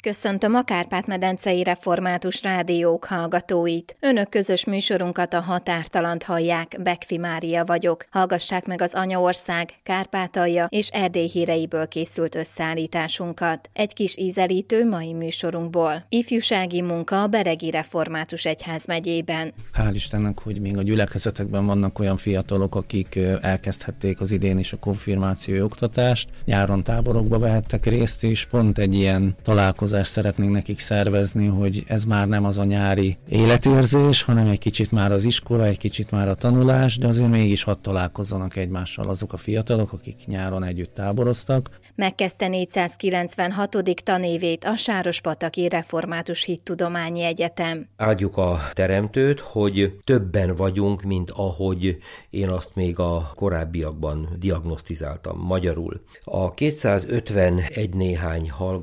Köszöntöm a Kárpát-medencei Református Rádiók hallgatóit. Önök közös műsorunkat, a Határtalant hallják, Bekfi Mária vagyok. Hallgassák meg az Anyaország, Kárpátalja és Erdély híreiből készült összeállításunkat. Egy kis ízelítő mai műsorunkból. Ifjúsági munka a Beregi Református Egyházmegyében. Hál' Istennek, hogy még a gyülekezetekben vannak olyan fiatalok, akik elkezdhették az idén is a konfirmációi oktatást. Nyáron táborokba vehettek részt, és pont egy ilyen találkozást szeretnénk nekik szervezni, hogy ez már nem az a nyári életérzés, hanem egy kicsit már az iskola, egy kicsit már a tanulás, de azért mégis hadd találkozzanak egymással azok a fiatalok, akik nyáron együtt táboroztak. Megkezdte 496. tanévét a Sárospataki Református Hittudományi Egyetem. Áldjuk a Teremtőt, hogy többen vagyunk, mint ahogy én azt még a korábbiakban diagnosztizáltam magyarul. A 251 néhány hallgató